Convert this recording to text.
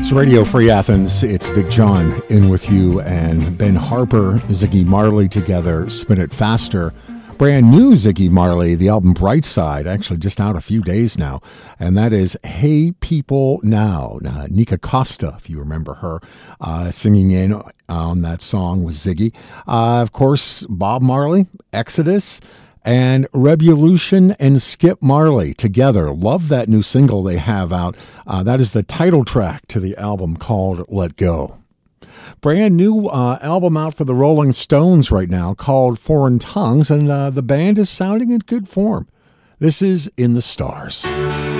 It's Radio Free Athens. It's Big John in with you and Ben Harper, Ziggy Marley together, Spin It Faster. Brand new Ziggy Marley, the album Bright Side, actually just out a few days now. And that is Hey People Now. Nika Costa, if you remember her, singing in on that song with Ziggy. Of course, Bob Marley, Exodus, and Revolution and Skip Marley together. Love that new single they have out. That is the title track to the album called Let Go. Brand new album out for the Rolling Stones right now called Foreign Tongues, and the band is sounding in good form. This is In the Stars.